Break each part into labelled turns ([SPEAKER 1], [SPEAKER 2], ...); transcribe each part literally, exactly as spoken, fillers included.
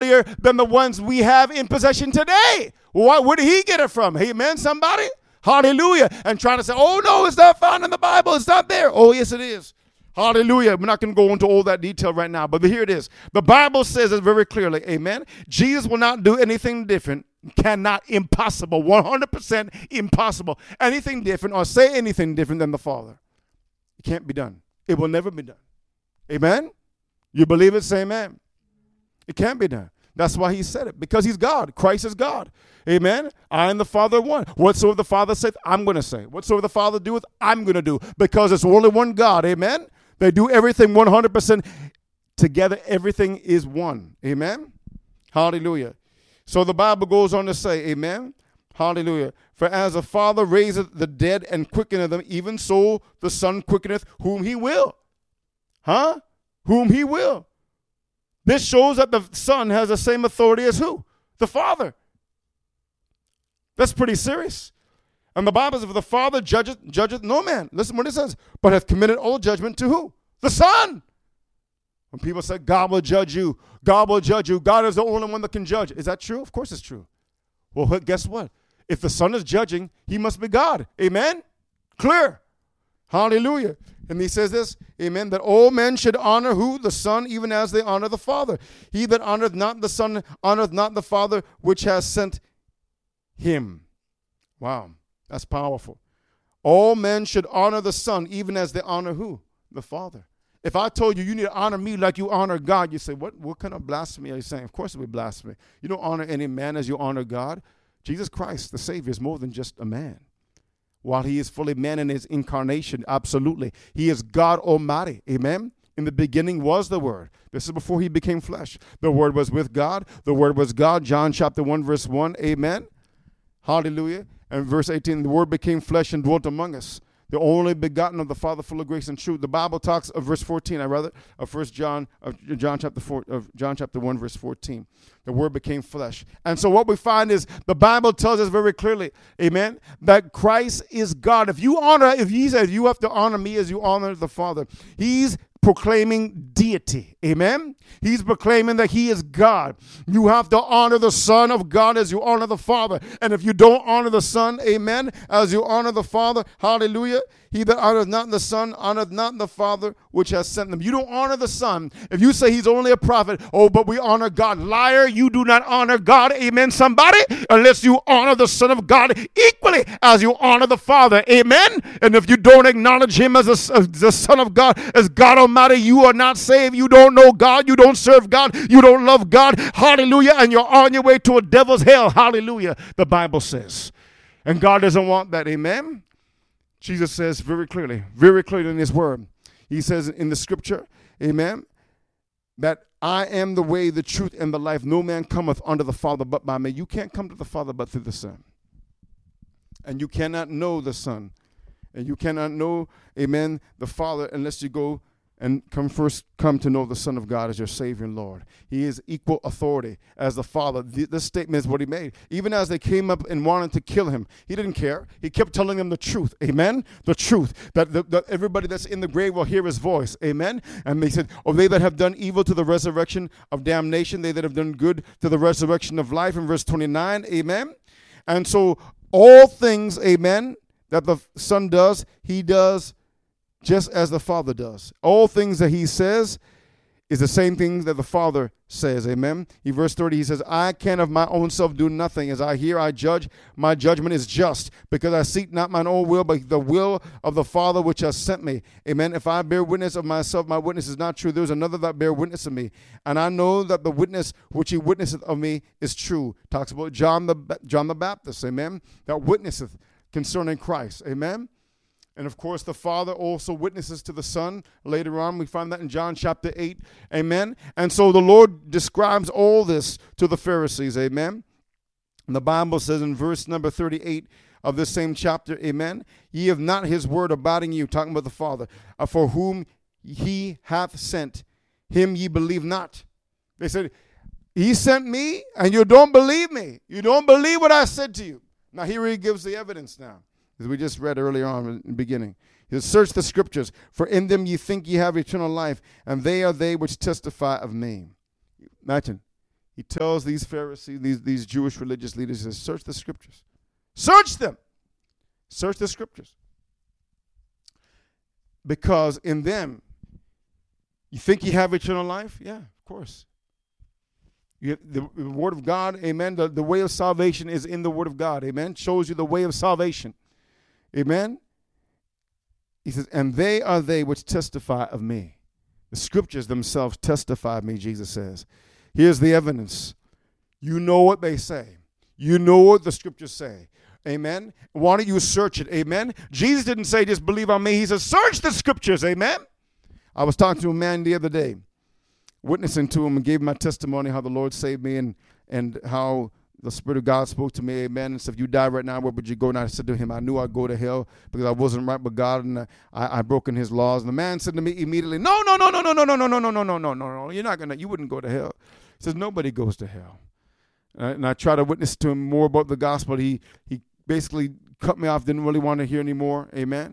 [SPEAKER 1] higher than the ones we have in possession today. Why, where did he get it from? Amen, somebody? Hallelujah. And trying to say, oh, no, it's not found in the Bible. It's not there. Oh, yes, it is. Hallelujah. We're not going to go into all that detail right now, but here it is. The Bible says it very clearly, amen. Jesus will not do anything different, cannot, impossible, one hundred percent impossible, anything different or say anything different than the Father. It can't be done. It will never be done. Amen? You believe it? Say amen. It can't be done. That's why he said it, because he's God. Christ is God. Amen? I and the Father are one. Whatsoever the Father saith, I'm going to say. Whatsoever the Father doeth, I'm going to do, because it's only one God. Amen? They do everything one hundred percent together. Everything is one. Amen? Hallelujah. So the Bible goes on to say, amen? Hallelujah. For as the Father raiseth the dead and quickeneth them, even so the Son quickeneth whom he will. Huh? Whom he will. This shows that the Son has the same authority as who? The Father. That's pretty serious. And the Bible says, if the Father judgeth, judgeth no man. Listen what it says. But hath committed all judgment to who? The Son. When people say, God will judge you. God will judge you. God is the only one that can judge. Is that true? Of course it's true. Well, guess what? If the Son is judging, he must be God. Amen? Clear. Hallelujah. And he says this, amen, that all men should honor who? The Son, even as they honor the Father. He that honoreth not the Son honoreth not the Father which has sent him. Wow, that's powerful. All men should honor the Son, even as they honor who? The Father. If I told you you need to honor me like you honor God, you say, what, what kind of blasphemy are you saying? Of course it would be blasphemy. You don't honor any man as you honor God. Jesus Christ, the Savior, is more than just a man. While he is fully man in his incarnation, absolutely. He is God Almighty. Amen? In the beginning was the Word. This is before he became flesh. The Word was with God. The Word was God. John chapter one, verse one. Amen? Hallelujah. And verse eighteen, the Word became flesh and dwelt among us. The only begotten of the Father, full of grace and truth. The Bible talks of verse fourteen, I rather, of First John, of John chapter four, of John chapter one, verse fourteen. The Word became flesh. And so what we find is the Bible tells us very clearly, amen, that Christ is God. If you honor, if he says you have to honor me as you honor the Father, he's proclaiming deity. Amen? He's proclaiming that he is God. You have to honor the Son of God as you honor the Father. And if you don't honor the Son, amen, as you honor the Father, hallelujah, he that honoreth not the Son honoreth not the Father which has sent them. You don't honor the Son. If you say he's only a prophet, oh, but we honor God. Liar, you do not honor God, amen, somebody, unless you honor the Son of God equally as you honor the Father, amen? And if you don't acknowledge him as, a, as the Son of God, as God Almighty, you are not saved. You don't know God. You don't serve God. You don't love God, hallelujah, and you're on your way to a devil's hell, hallelujah, the Bible says. And God doesn't want that, amen? Jesus says very clearly, very clearly in his word. He says in the scripture, amen, that I am the way, the truth, and the life. No man cometh unto the Father but by me. You can't come to the Father but through the Son. And you cannot know the Son. And you cannot know, amen, the Father unless you go and come first come to know the Son of God as your Savior and Lord. He is equal authority as the Father. This statement is what he made. Even as they came up and wanted to kill him, he didn't care. He kept telling them the truth. Amen? The truth. That, the, that everybody that's in the grave will hear his voice. Amen? And they said, oh, they that have done evil to the resurrection of damnation, they that have done good to the resurrection of life, in verse twenty-nine. Amen? And so all things, amen, that the Son does, he does just as the Father does. All things that he says is the same things that the Father says. Amen. In verse thirty, he says, I can of my own self do nothing. As I hear, I judge. My judgment is just, because I seek not mine own will, but the will of the Father which has sent me. Amen. If I bear witness of myself, my witness is not true. There's another that bear witness of me. And I know that the witness which he witnesseth of me is true. Talks about John the, John the Baptist. Amen. That witnesseth concerning Christ. Amen. And, of course, the Father also witnesses to the Son. Later on, we find that in John chapter eight. Amen. And so the Lord describes all this to the Pharisees. Amen. And the Bible says in verse number thirty-eight of this same chapter, amen, ye have not his word abiding in you, talking about the Father, uh, for whom he hath sent, him ye believe not. They said, he sent me, and you don't believe me. You don't believe what I said to you. Now, here he gives the evidence now. As we just read earlier on in the beginning. He says, search the scriptures, for in them ye think ye have eternal life, and they are they which testify of me. Imagine, He tells these Pharisees, these, these Jewish religious leaders, he says, search the scriptures. Search them. Search the scriptures. Because in them, you think you have eternal life? Yeah, of course. You, the, the word of God, amen, the, the way of salvation is in the word of God, amen, shows you the way of salvation, amen. He says, and they are they which testify of me. The scriptures themselves testify of me, Jesus says. Here's the evidence. You know what they say. You know what the scriptures say. Amen. Why don't you search it? Amen. Jesus didn't say just believe on me. He said search the scriptures. Amen. I was talking to a man the other day, witnessing to him and gave my testimony how the Lord saved me and, and how the Spirit of God spoke to me. Amen. And said, if you die right now, where would you go? And I said to him, I knew I'd go to hell because I wasn't right with God and I, I broken his laws. And the man said to me immediately, no, no, no, no, no, no, no, no, no, no, no, no, no, no, no. You're not going to, you wouldn't go to hell. He says, nobody goes to hell. And I tried to witness to him more about the gospel. He, he basically cut me off, didn't really want to hear anymore. Amen.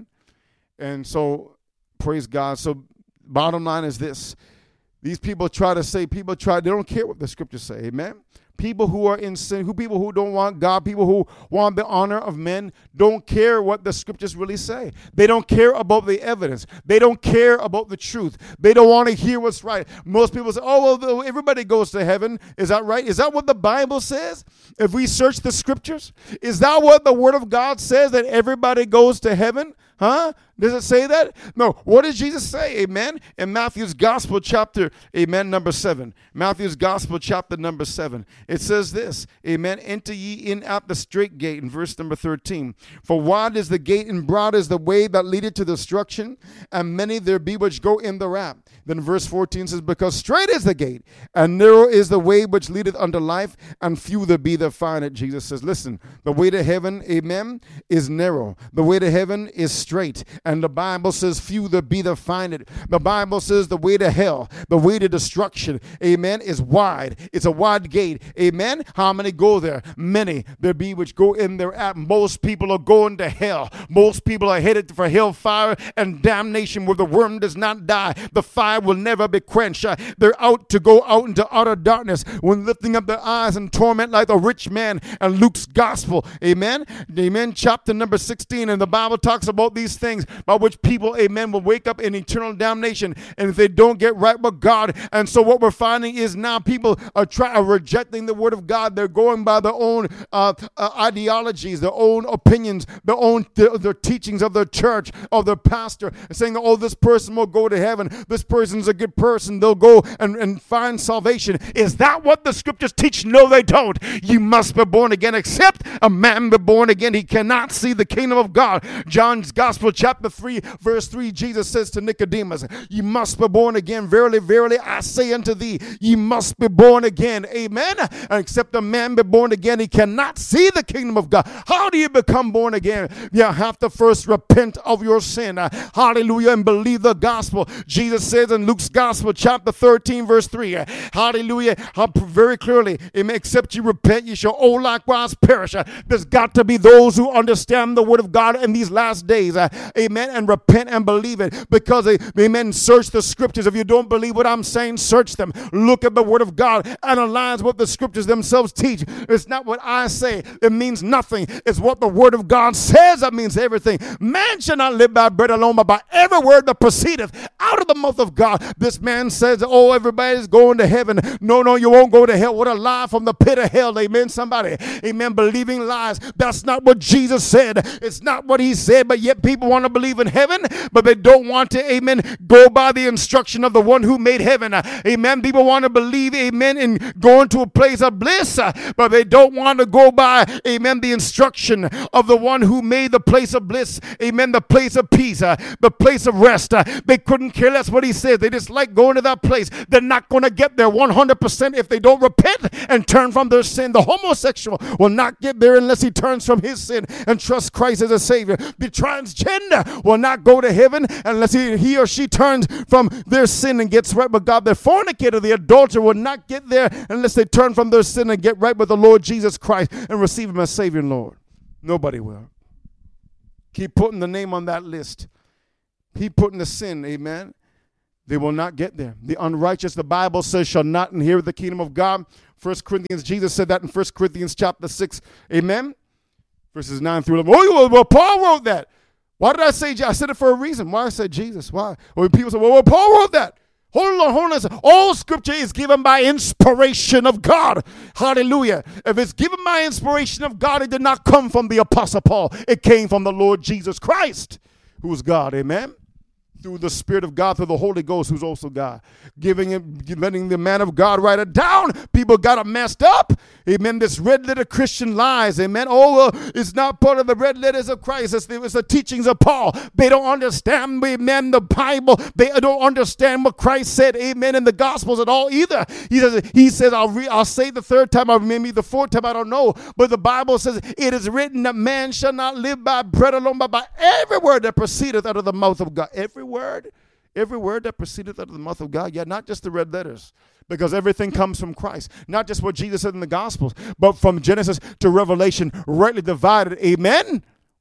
[SPEAKER 1] And so, praise God. So, bottom line is this. These people try to say, people try, they don't care what the scriptures say. Amen. People who are in sin, who people who don't want God, people who want the honor of men, don't care what the scriptures really say. They don't care about the evidence. They don't care about the truth. They don't want to hear what's right. Most people say, oh, well, everybody goes to heaven. Is that right? Is that what the Bible says? If we search the scriptures, is that what the word of God says, that everybody goes to heaven? Huh? Does it say that? No. What does Jesus say? Amen. In Matthew's Gospel chapter, amen, number seven. Matthew's Gospel chapter number seven. It says this, amen, enter ye in at the straight gate, in verse number thirteen. For wide is the gate and broad is the way that leadeth to destruction, and many there be which go in thereat. Then verse fourteen says, because straight is the gate, and narrow is the way which leadeth unto life, and few there be that find it. Jesus says, listen, the way to heaven, amen, is narrow. The way to heaven is straight. And the Bible says, few there be that find it. The Bible says the way to hell, the way to destruction, amen, is wide. It's a wide gate, amen. How many go there? Many there be which go in there at. Most people are going to hell. Most people are headed for hellfire and damnation where the worm does not die. The fire will never be quenched. Uh, they're out to go out into utter darkness when lifting up their eyes in torment like the rich man and Luke's gospel, amen. Amen. Chapter number sixteen, and the Bible talks about these things by which people, amen, will wake up in eternal damnation and if they don't get right with God. And so what we're finding is now people are, try, are rejecting the word of God. They're going by their own uh, uh, ideologies, their own opinions, their own th- their teachings of their church, of their pastor, saying, oh, this person will go to heaven. This person's a good person. They'll go and, and find salvation. Is that what the scriptures teach? No, they don't. You must be born again. Except a man be born again, he cannot see the kingdom of God. John's Gospel, chapter three, verse three, Jesus says to Nicodemus, you must be born again. Verily, verily, I say unto thee, ye must be born again. Amen. And except a man be born again, he cannot see the kingdom of God. How do you become born again? You have to first repent of your sin. Uh, hallelujah. And believe the gospel. Jesus says in Luke's Gospel, chapter thirteen, verse three, uh, hallelujah, uh, very clearly, amen, except you repent, you shall all likewise perish. Uh, there's got to be those who understand the word of God in these last days. Uh, amen. And repent and believe it. Because, uh, amen, search the scriptures. If you don't believe what I'm saying, search them. Look at the word of God. Analyze what the scriptures themselves teach. It's not what I say. It means nothing. It's what the word of God says. That means everything. Man shall not live by bread alone, but by every word that proceedeth out of the mouth of God. This man says, oh, everybody's going to heaven. No, no, you won't go to hell. What a lie from the pit of hell. Amen, somebody. Amen, believing lies. That's not what Jesus said. It's not what he said, but yet people want to believe in heaven, but they don't want to, amen, go by the instruction of the one who made heaven. Amen. People want to believe, amen, in going to a place of bliss, but they don't want to go by, amen, the instruction of the one who made the place of bliss. Amen. The place of peace, uh, the place of rest. Uh, they couldn't care less what he says. They just like going to that place. They're not going to get there one hundred percent if they don't repent and turn from their sin. The homosexual will not get there unless he turns from his sin and trusts Christ as a Savior. The transgender will not go to heaven unless he, he or she turns from their sin and gets right with God. The fornicator, the adulterer will not get there unless they turn from their sin and get right with the Lord Jesus Christ and receive him as Savior and Lord. Nobody will. Keep putting the name on that list. Keep putting the sin, amen. They will not get there. The unrighteous, the Bible says, shall not inherit the kingdom of God. First Corinthians, Jesus said that in First Corinthians chapter six. Amen? Verses nine through eleven. Oh, well, Paul wrote that. Why did I say, I said it for a reason. Why I said Jesus? Why? Well, people say, well, well, Paul wrote that. Hold on, hold on. All scripture is given by inspiration of God. Hallelujah. If it's given by inspiration of God, it did not come from the Apostle Paul. It came from the Lord Jesus Christ, who is God. Amen. Through the Spirit of God, through the Holy Ghost, who's also God. Giving him, letting the man of God write it down. People got it messed up. Amen. This red letter Christian lies. Amen. Oh, uh, it's not part of the red letters of Christ. It's the, it's the teachings of Paul. They don't understand, amen, the Bible. They don't understand what Christ said, amen, in the Gospels at all either. He says, he says I'll, re- I'll say the third time, or maybe the fourth time, I don't know. But the Bible says, it is written that man shall not live by bread alone, but by every word that proceedeth out of the mouth of God. Every word, every word that proceedeth out of the mouth of God. Yeah, not just the red letters, because everything comes from Christ. Not just what Jesus said in the Gospels, but from Genesis to Revelation, rightly divided. Amen?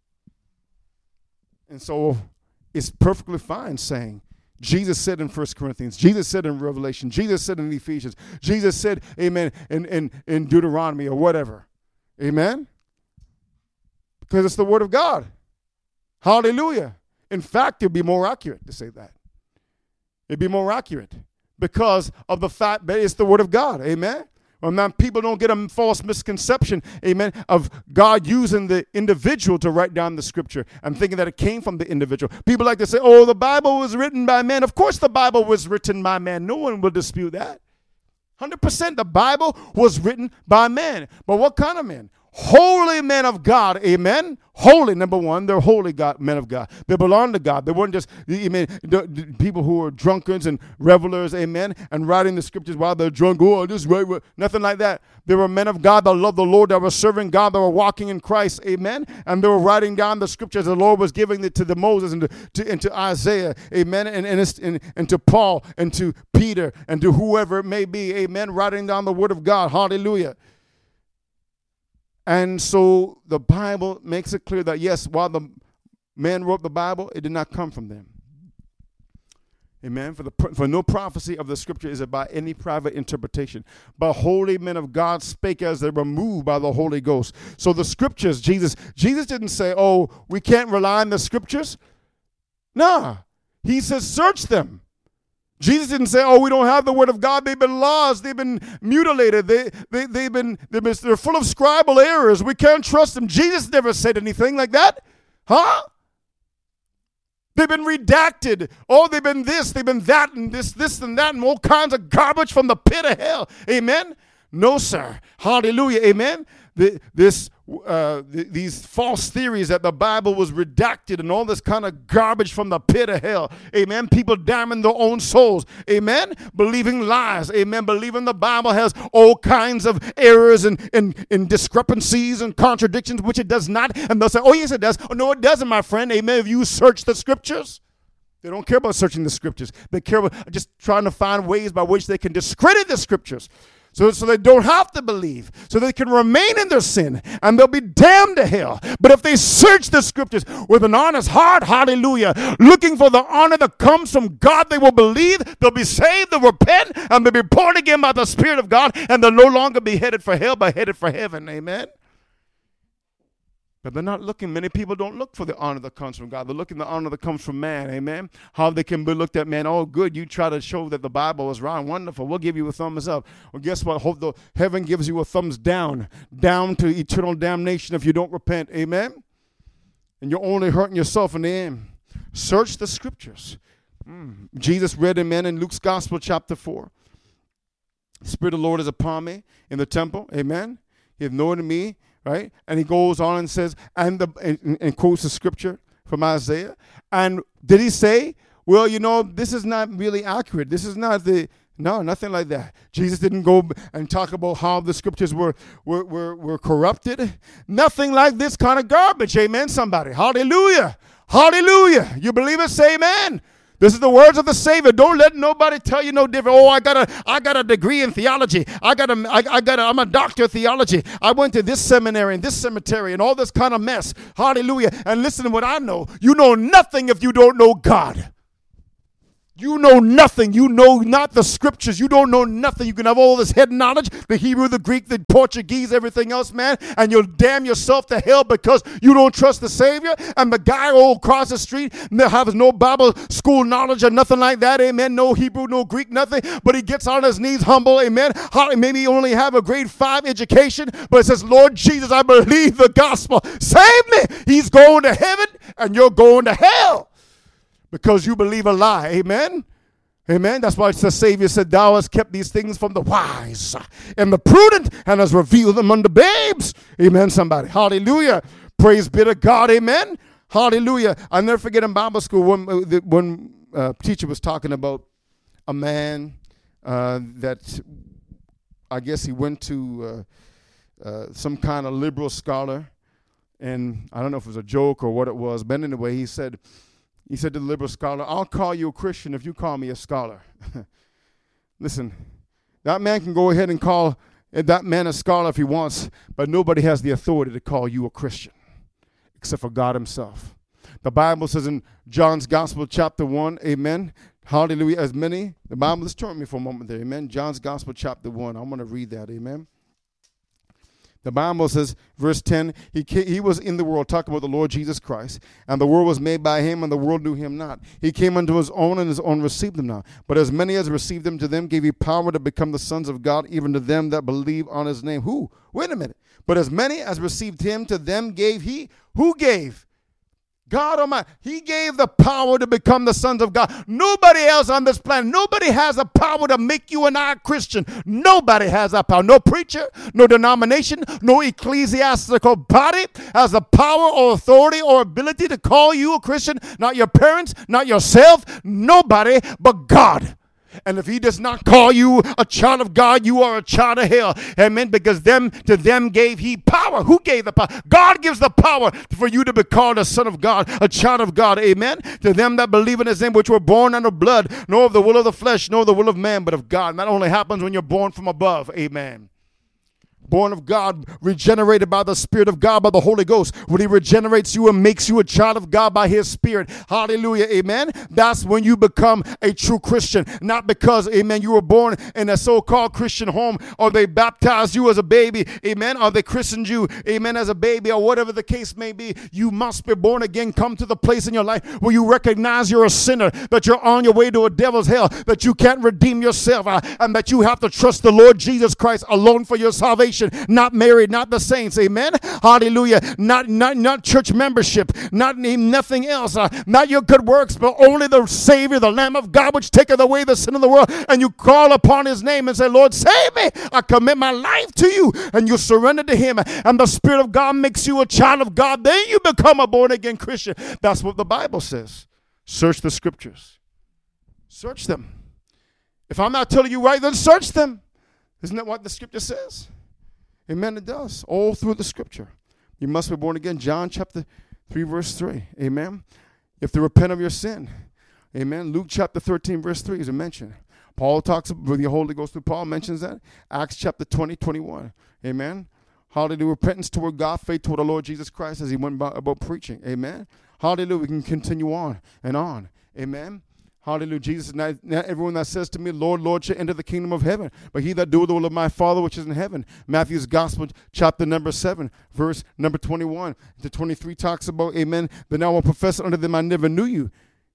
[SPEAKER 1] And so it's perfectly fine saying, Jesus said in First Corinthians, Jesus said in Revelation, Jesus said in Ephesians, Jesus said, amen, in, in, in Deuteronomy or whatever. Amen? Because it's the word of God. Hallelujah. In fact, it'd be more accurate to say that. It'd be more accurate because of the fact that it's the word of God. Amen. Well, now people don't get a false misconception, amen, of God using the individual to write down the scripture and thinking that it came from the individual. People like to say, oh, the Bible was written by man. Of course the Bible was written by man. No one will dispute that. one hundred percent the Bible was written by man. But what kind of man? Holy men of God, amen. Holy, number one, they're holy God, men of God. They belong to God. They weren't just, amen, the, the people who were drunkards and revelers, amen, and writing the scriptures while they're drunk. Oh, I just write, nothing like that. They were men of God that loved the Lord, that were serving God, that were walking in Christ, amen, and they were writing down the scriptures the Lord was giving it to the Moses and to, to, and to Isaiah, amen, and, and, and, and to Paul and to Peter and to whoever it may be, amen, writing down the word of God. Hallelujah. And so the Bible makes it clear that, yes, while the man wrote the Bible, it did not come from them. Amen. For, the, for no prophecy of the scripture is it by any private interpretation. But holy men of God spake as they were moved by the Holy Ghost. So the scriptures, Jesus, Jesus didn't say, oh, we can't rely on the scriptures. Nah. He says, search them. Jesus didn't say, oh, we don't have the word of God. They've been lost. They've been mutilated. They, they, they've been, they've been, they're full of scribal errors. We can't trust them. Jesus never said anything like that. Huh? They've been redacted. Oh, they've been this, they've been that, and this, this, and that, and all kinds of garbage from the pit of hell. Amen? No, sir. Hallelujah. Amen? The, this, uh, the, these false theories that the Bible was redacted and all this kind of garbage from the pit of hell. Amen. People damning their own souls. Amen. Believing lies. Amen. Believing the Bible has all kinds of errors and, and, and discrepancies and contradictions, which it does not. And they'll say, oh, yes, it does. Oh, no, it doesn't, my friend. Amen. If you search the scriptures, they don't care about searching the scriptures. They care about just trying to find ways by which they can discredit the scriptures. So, so they don't have to believe, so they can remain in their sin, and they'll be damned to hell. But if they search the scriptures with an honest heart, hallelujah, looking for the honor that comes from God, they will believe, they'll be saved, they'll repent, and they'll be born again by the Spirit of God, and they'll no longer be headed for hell, but headed for heaven. Amen. But they're not looking. Many people don't look for the honor that comes from God. They're looking for the honor that comes from man. Amen. How they can be looked at, man. Oh, good. You try to show that the Bible is wrong. Wonderful. We'll give you a thumbs up. Well, guess what? Hope the heaven gives you a thumbs down. Down to eternal damnation if you don't repent. Amen. And you're only hurting yourself in the end. Search the scriptures. Mm. Jesus read, amen, in Luke's Gospel, chapter four. The Spirit of the Lord is upon me in the temple. Amen. He has anointed me. Right? And he goes on and says, and, the, and, and quotes the scripture from Isaiah. And did he say, well, you know, this is not really accurate. This is not the, no, nothing like that. Jesus didn't go and talk about how the scriptures were, were, were, were corrupted. Nothing like this kind of garbage. Amen, somebody. Hallelujah. Hallelujah. You believe it? Say amen. This is the words of the Savior. Don't let nobody tell you no different. Oh, I got a, I got a degree in theology. I got a, I, I got a, I'm a doctor of theology. I went to this seminary and this cemetery and all this kind of mess. Hallelujah. And listen to what I know. You know nothing if you don't know God. You know nothing. You know not the scriptures. You don't know nothing. You can have all this head knowledge, the Hebrew, the Greek, the Portuguese, everything else, man, and you'll damn yourself to hell because you don't trust the Savior. And the guy all across the street has no Bible school knowledge or nothing like that, amen, no Hebrew, no Greek, nothing, but he gets on his knees humble, amen. Maybe he only have a grade five education, but it says, Lord Jesus, I believe the gospel. Save me. He's going to heaven and you're going to hell. Because you believe a lie. Amen? Amen? That's why the Savior said, thou hast kept these things from the wise and the prudent and has revealed them unto babes. Amen, somebody. Hallelujah. Praise be to God. Amen? Hallelujah. I'll never forget in Bible school when when uh, teacher was talking about a man uh, that I guess he went to uh, uh, some kind of liberal scholar. And I don't know if it was a joke or what it was. But anyway, he said, He said to the liberal scholar, I'll call you a Christian if you call me a scholar. Listen, that man can go ahead and call that man a scholar if he wants, but nobody has the authority to call you a Christian except for God himself. The Bible says in John's Gospel, chapter one, amen, hallelujah, as many, the Bible, let's turn me for a moment there, amen, John's Gospel, chapter one, I'm going to read that, amen. The Bible says, verse ten, he came, he was in the world, talking about the Lord Jesus Christ, and the world was made by him, and the world knew him not. He came unto his own, and his own received him not. But as many as received him, to them gave he power to become the sons of God, even to them that believe on his name. Who? Wait a minute. But as many as received him, to them gave he. Who gave? God Almighty. He gave the power to become the sons of God. Nobody else on this planet, nobody has the power to make you and I a Christian. Nobody has that power. No preacher, no denomination, no ecclesiastical body has the power or authority or ability to call you a Christian. Not your parents, not yourself, nobody but God. And if he does not call you a child of God, you are a child of hell. Amen. Because them to them gave he power. Who gave the power? God gives the power for you to be called a son of God, a child of God. Amen. To them that believe in his name, which were born under blood, nor of the will of the flesh, nor of the will of man, but of God. And that only happens when you're born from above. Amen. Born of God, regenerated by the Spirit of God, by the Holy Ghost. When he regenerates you and makes you a child of God by his Spirit. Hallelujah. Amen. That's when you become a true Christian. Not because, amen, you were born in a so-called Christian home, or they baptized you as a baby. Amen. Or they christened you, amen, as a baby, or whatever the case may be. You must be born again. Come to the place in your life where you recognize you're a sinner, that you're on your way to a devil's hell, that you can't redeem yourself, uh, and that you have to trust the Lord Jesus Christ alone for your salvation. Not married, not the saints, amen, hallelujah, not not not church membership, not nothing else, uh, not your good works, but only the Savior, the Lamb of God, which taketh away the sin of the world. And you call upon his name and say, Lord, save me, I commit my life to you, and you surrender to him, and the Spirit of God makes you a child of God. Then you become a born again Christian. That's what the Bible says. Search the scriptures, search them. If I'm not telling you right, then search them. Isn't that what the scripture says? Amen, it does. All through the scripture. You must be born again. John chapter three, verse three. Amen. You have to repent of your sin. Amen. Luke chapter thirteen, verse three is a mention. Paul talks about the Holy Ghost through Paul mentions that. Acts chapter twenty, twenty-one. Amen. Hallelujah. Repentance toward God, faith toward the Lord Jesus Christ as he went about, about preaching. Amen. Hallelujah. We can continue on and on. Amen. Hallelujah. Jesus, not, not everyone that says to me, Lord, Lord, shall enter the kingdom of heaven, but he that doeth the will of my Father which is in heaven. Matthew's Gospel, chapter number seven, verse number twenty-one to twenty-three talks about, amen, but now I will profess unto them, I never knew you.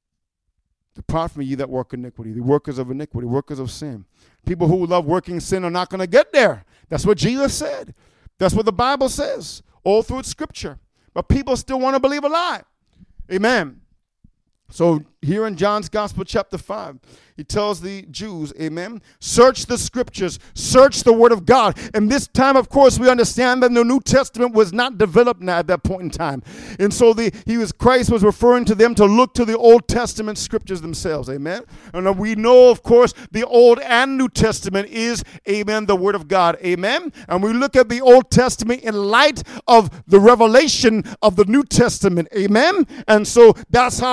[SPEAKER 1] Depart from me, ye that work iniquity, the workers of iniquity, workers of sin. People who love working sin are not going to get there. That's what Jesus said. That's what the Bible says, all through Scripture. But people still want to believe a lie. Amen. So here in John's Gospel, chapter five, he tells the Jews, amen, search the scriptures, search the word of God. And this time, of course, we understand that the New Testament was not developed now at that point in time. And so the he was Christ was referring to them to look to the Old Testament scriptures themselves, amen. And we know, of course, the Old and New Testament is, amen, the word of God, amen. And we look at the Old Testament in light of the revelation of the New Testament, amen. And so that's how we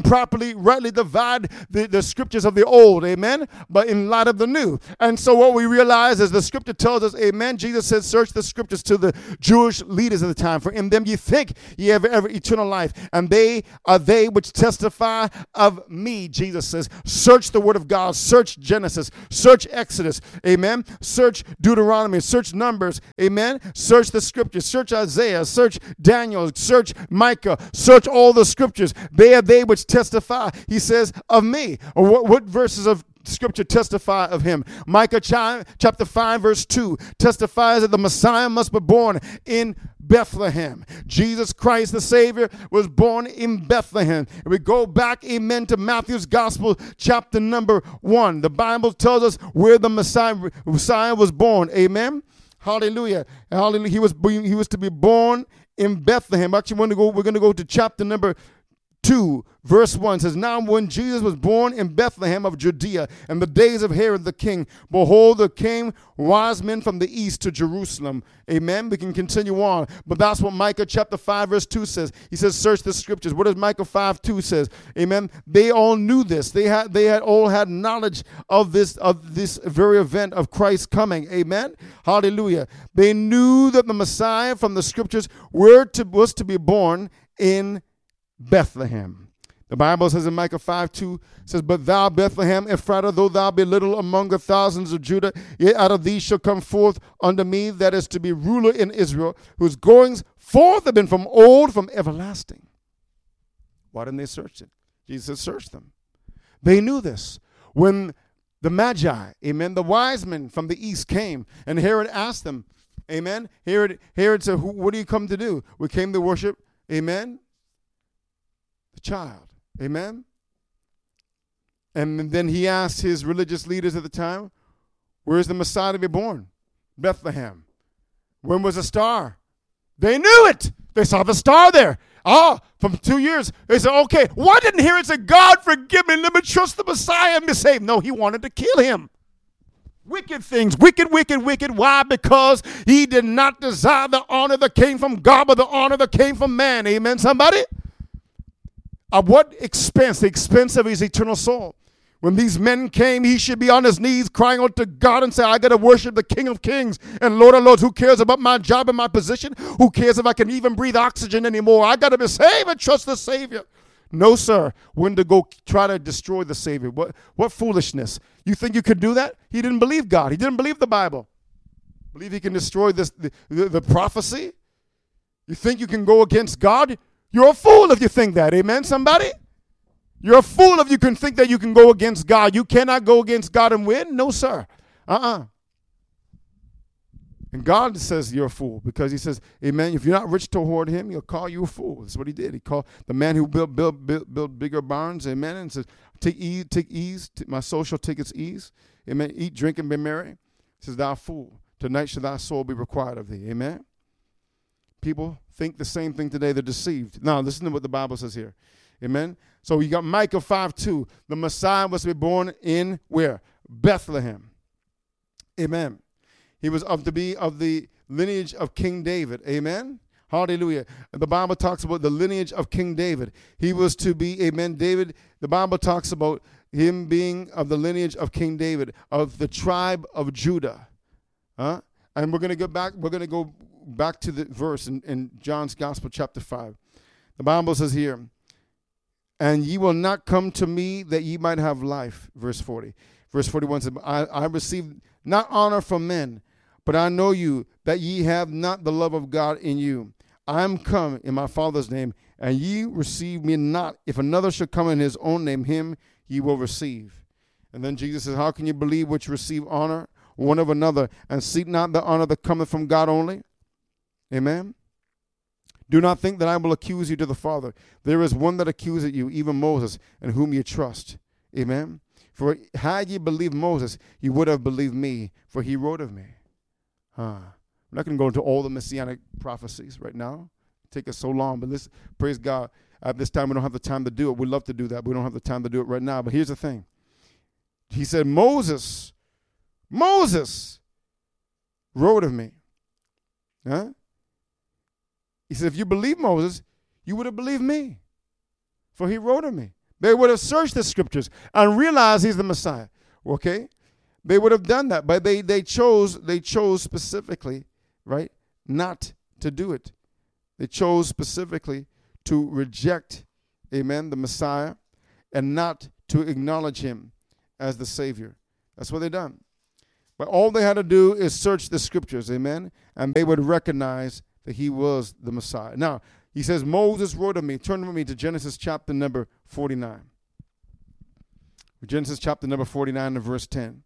[SPEAKER 1] couldn't properly, rightly divide the, the scriptures of the old, amen, but in light of the new. And so what we realize is the scripture tells us, amen, Jesus said, search the scriptures to the Jewish leaders of the time, for in them ye think ye have ever eternal life, and they are they which testify of me. Jesus says, search the word of God, search Genesis, search Exodus, amen, search Deuteronomy, search Numbers, amen, search the scriptures, search Isaiah, search Daniel, search Micah, search all the scriptures. They are they which testify, he says, of me. Or what, what verses of scripture testify of him? Micah chapter five verse two testifies that the Messiah must be born in Bethlehem. Jesus Christ the Savior was born in Bethlehem. And we go back, amen, to Matthew's Gospel chapter number one. The Bible tells us where the Messiah, Messiah was born. Amen. Hallelujah. Hallelujah. He was he was to be born in Bethlehem. Actually, we're going to go, we're going to go to chapter number two, verse one. It says, now when Jesus was born in Bethlehem of Judea in the days of Herod the king, behold, there came wise men from the east to Jerusalem. Amen. We can continue on. But that's what Micah chapter five, verse two says. He says, search the scriptures. What does Micah five, two says? Amen. They all knew this. They had they had all had knowledge of this, of this very event of Christ coming. Amen. Hallelujah. They knew that the Messiah from the scriptures were to, was to be born in Bethlehem. The Bible says in Micah five, two, says, but thou, Bethlehem Ephratah, though thou be little among the thousands of Judah, yet out of thee shall come forth unto me that is to be ruler in Israel, whose goings forth have been from old, from everlasting. Why didn't they search it? Jesus said, search them. They knew this. When the Magi, amen, the wise men from the east came, and Herod asked them, amen, Herod, Herod said, what do you come to do? We came to worship, amen, the child. Amen. And then he asked his religious leaders at the time, where is the Messiah to be born? Bethlehem. When was the star? They knew it. They saw the star there. Oh, from two years. They said, okay, why didn't Herod say, God forgive me, let me trust the Messiah and be saved? No, he wanted to kill him. Wicked things, wicked, wicked, wicked. Why? Because he did not desire the honor that came from God, but the honor that came from man. Amen, somebody? At what expense? The expense of his eternal soul. When these men came, he should be on his knees crying out to God and say, I got to worship the King of Kings and Lord of Lords. Who cares about my job and my position? Who cares if I can even breathe oxygen anymore? I got to be saved and trust the Savior. No, sir. When to go try to destroy the Savior? What, what foolishness. You think you could do that? He didn't believe God. He didn't believe the Bible. Believe he can destroy this, the, the, the prophecy? You think you can go against God? You're a fool if you think that. Amen, somebody? You're a fool if you can think that you can go against God. You cannot go against God and win. No, sir. Uh-uh. And God says you're a fool because he says, amen, if you're not rich toward him, he'll call you a fool. That's what he did. He called the man who built built built, built bigger barns, amen, and says, take ease, take ease. My soul shall take its ease. Amen. Eat, drink, and be merry. He says, thou fool, tonight shall thy soul be required of thee. Amen. People think the same thing today. They're deceived. Now, listen to what the Bible says here. Amen. So you got Micah five, two. The Messiah was to be born in where? Bethlehem. Amen. He was of to be of the lineage of King David. Amen. Hallelujah. The Bible talks about the lineage of King David. He was to be, amen, David. The Bible talks about him being of the lineage of King David, of the tribe of Judah. Huh? And we're going to go back, we're going to go back to the verse in, in John's Gospel, chapter five. The Bible says here, and ye will not come to me that ye might have life. Verse forty. Verse forty-one says, I, I receive not honor from men, but I know you, that ye have not the love of God in you. I am come in my Father's name, and ye receive me not. If another should come in his own name, him ye will receive. And then Jesus says, how can you believe which receive honor one of another, and seek not the honor that cometh from God only? Amen. Do not think that I will accuse you to the Father. There is one that accuseth you, even Moses, in whom you trust. Amen. For had ye believed Moses, you would have believed me, for he wrote of me. Huh. I'm not going to go into all the messianic prophecies right now. Take us so long, but let's praise God. At this time, we don't have the time to do it. We'd love to do that, but we don't have the time to do it right now. But here's the thing. He said, Moses, Moses wrote of me. Huh? He said, if you believe Moses, you would have believed me, for he wrote of me. They would have searched the scriptures and realized he's the Messiah. Okay? They would have done that, but they they chose they chose specifically, right, not to do it. They chose specifically to reject, amen, the Messiah, and not to acknowledge him as the Savior. That's what they done. But all they had to do is search the scriptures, amen, and they would recognize that he was the Messiah. Now, he says, Moses wrote of me. Turn with me to Genesis chapter number forty-nine. Genesis chapter number forty-nine and verse ten.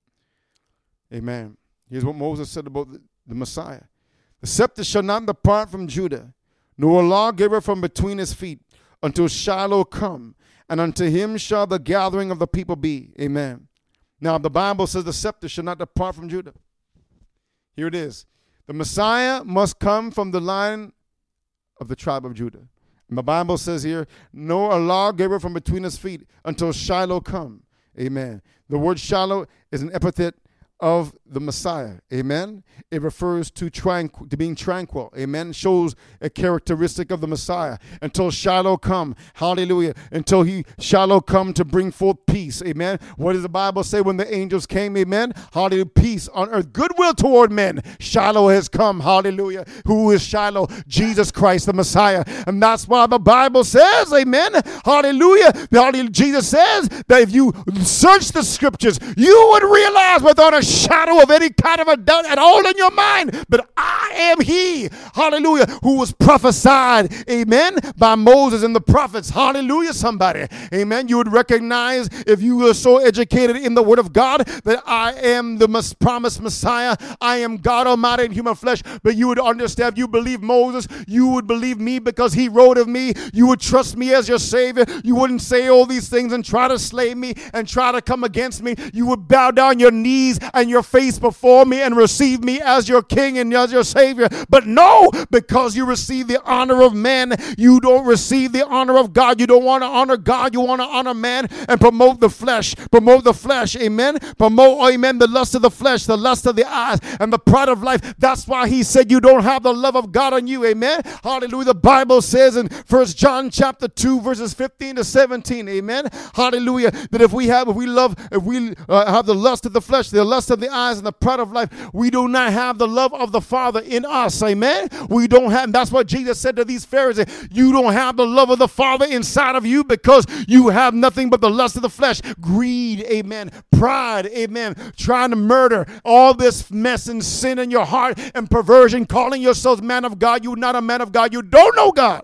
[SPEAKER 1] Amen. Here's what Moses said about the, the Messiah. The scepter shall not depart from Judah, nor a lawgiver from between his feet, until Shiloh come, and unto him shall the gathering of the people be. Amen. Now, the Bible says the scepter shall not depart from Judah. Here it is. The Messiah must come from the line of the tribe of Judah. And the Bible says here, nor a lawgiver from between his feet until Shiloh come. Amen. The word Shiloh is an epithet of the Messiah. Amen. It refers to tranquil, to being tranquil. Amen. Shows a characteristic of the Messiah. Until Shiloh come. Hallelujah. Until he Shiloh come to bring forth peace. Amen. What does the Bible say when the angels came? Amen. Hallelujah. Peace on earth. Goodwill toward men. Shiloh has come. Hallelujah. Who is Shiloh? Jesus Christ, the Messiah. And that's why the Bible says, amen. Hallelujah. Hallelujah. Jesus says that if you search the scriptures, you would realize without a shadow of any kind of a doubt at all in your mind, but I am he, hallelujah, who was prophesied, amen, by Moses and the prophets. Hallelujah, somebody, amen. You would recognize, if you were so educated in the word of God, that I am the mis- promised Messiah. I am God Almighty in human flesh. But you would understand, if you believe Moses, you would believe me because he wrote of me. You would trust me as your Savior. You wouldn't say all these things and try to slay me and try to come against me. You would bow down your knees and your face before me and receive me as your King and as your Savior. But no, because you receive the honor of men, you don't receive the honor of God. You don't want to honor God. You want to honor man and promote the flesh. Promote the flesh. Amen. Promote, amen, the lust of the flesh, the lust of the eyes, and the pride of life. That's why he said you don't have the love of God on you. Amen. Hallelujah. The Bible says in First John chapter two, verses fifteen to seventeen. Amen. Hallelujah. That if we have, if we love, if we uh, have the lust of the flesh, the lust of the eyes, and the pride of life, we do not have the love of the Father in us. Amen. We don't have. That's what Jesus said to these Pharisees. You don't have the love of the Father inside of you because you have nothing but the lust of the flesh, greed, amen, pride, amen, trying to murder, all this mess and sin in your heart and perversion, calling yourselves man of God. You're not a man of God. You don't know God.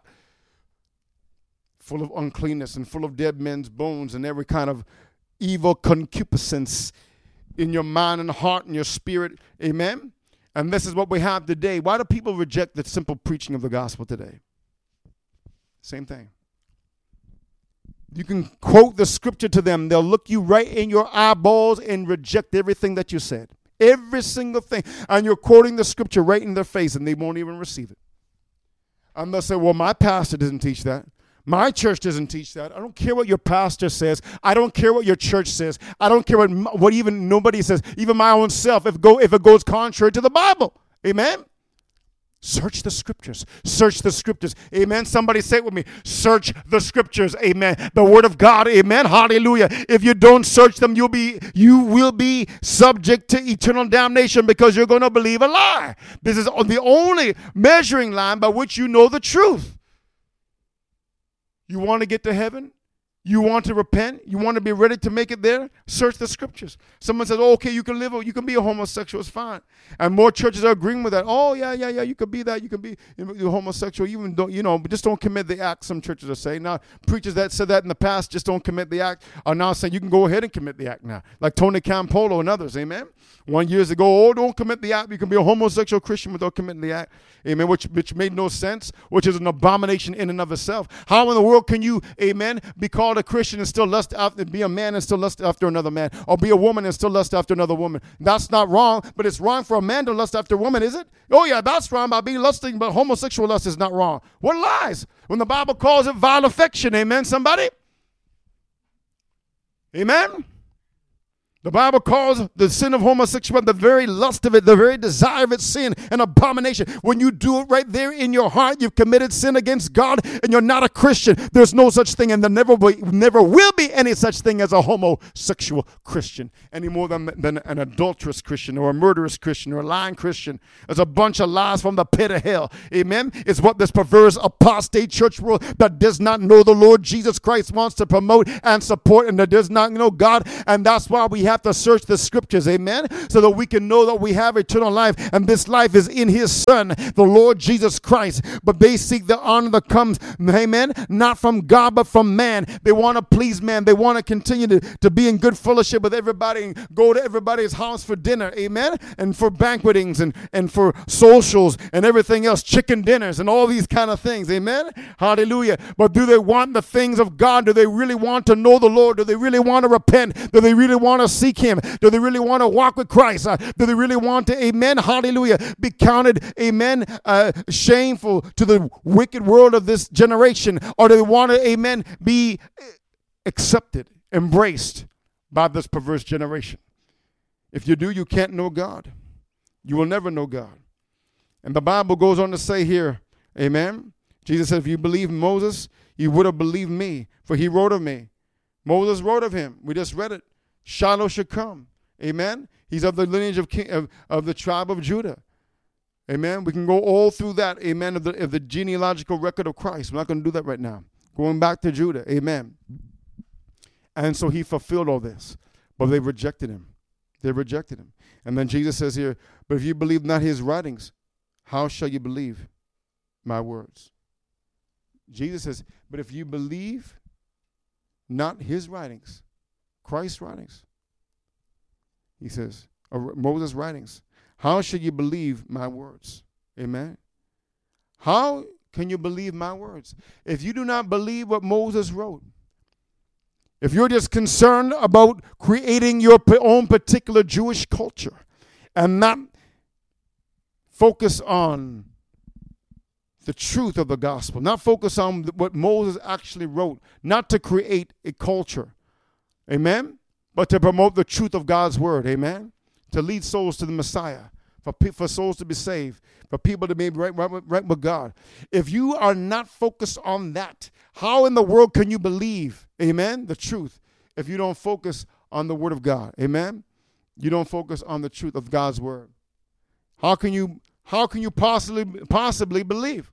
[SPEAKER 1] Full of uncleanness and full of dead men's bones and every kind of evil concupiscence in your mind and heart and your spirit. Amen. And this is what we have today. Why do people reject the simple preaching of the gospel today? Same thing. You can quote the scripture to them. They'll look you right in your eyeballs and reject everything that you said. Every single thing. And you're quoting the scripture right in their face and they won't even receive it. And they'll say, well, my pastor doesn't teach that. My church doesn't teach that. I don't care what your pastor says. I don't care what your church says. I don't care what, what even nobody says, even my own self, if, go, if it goes contrary to the Bible. Amen? Search the scriptures. Search the scriptures. Amen. Somebody say it with me. Search the scriptures. Amen. The word of God. Amen. Hallelujah. If you don't search them, you'll be, you will be subject to eternal damnation because you're going to believe a lie. This is the only measuring line by which you know the truth. You want to get to heaven? You want to repent? You want to be ready to make it there? Search the scriptures. Someone says, oh, okay, you can live, you can be a homosexual, it's fine. And more churches are agreeing with that. Oh, yeah, yeah, yeah, you can be that. You can be you're homosexual. Even don't, you know, but just don't commit the act, some churches are saying. Now, preachers that said that in the past, just don't commit the act, are now saying you can go ahead and commit the act now. Like Tony Campolo and others, amen? One years ago, oh, don't commit the act. You can be a homosexual Christian without committing the act. Amen, which, which made no sense, which is an abomination in and of itself. How in the world can you, amen, be called a Christian and still lust after, be a man and still lust after another man, or be a woman and still lust after another woman? That's not wrong, but it's wrong for a man to lust after a woman, is it? Oh, yeah, that's wrong by being lusting, but homosexual lust is not wrong. What lies? When the Bible calls it vile affection, amen, somebody? Amen? The Bible calls the sin of homosexuality, the very lust of it, the very desire of it, sin and abomination. When you do it right there in your heart, you've committed sin against God and you're not a Christian. There's no such thing, and there never, be, never will be any such thing as a homosexual Christian any more than, than an adulterous Christian or a murderous Christian or a lying Christian. There's a bunch of lies from the pit of hell. Amen? It's what this perverse apostate church world that does not know the Lord Jesus Christ wants to promote and support, and that does not know God. And that's why we have to search the scriptures, amen, so that we can know that we have eternal life, and this life is in his Son, the Lord Jesus Christ. But they seek the honor that comes, amen, not from God but from man. They want to please man. They want to continue to, to be in good fellowship with everybody and go to everybody's house for dinner, amen, and for banquetings and, and for socials and everything else, chicken dinners and all these kind of things, amen, hallelujah. But do they want the things of God? Do they really want to know the Lord? Do they really want to repent? Do they really want to seek him? Do they really want to walk with Christ? Uh, do they really want to, amen, hallelujah, be counted, amen, uh, shameful to the wicked world of this generation? Or do they want to, amen, be accepted, embraced by this perverse generation? If you do, you can't know God. You will never know God. And the Bible goes on to say here, amen, Jesus said, if you believe Moses, you would have believed me, for he wrote of me. Moses wrote of him. We just read it. Shiloh should come. Amen. He's of the lineage of, king, of of the tribe of Judah. Amen. We can go all through that. Amen. Of the, of the genealogical record of Christ. We're not going to do that right now. Going back to Judah. Amen. And so he fulfilled all this. But they rejected him. They rejected him. And then Jesus says here, but if you believe not his writings, how shall you believe my words? Jesus says, but if you believe not his writings, Christ's writings, he says, or Moses' writings, how should you believe my words? Amen. How can you believe my words? If you do not believe what Moses wrote, if you're just concerned about creating your own particular Jewish culture and not focus on the truth of the gospel, not focus on what Moses actually wrote, not to create a culture, amen, but to promote the truth of God's word, amen, to lead souls to the Messiah, for, for souls to be saved, for people to be right, right, right with God. If you are not focused on that, how in the world can you believe, amen, the truth, if you don't focus on the word of God, amen? You don't focus on the truth of God's word. How can you, how can you possibly, possibly believe?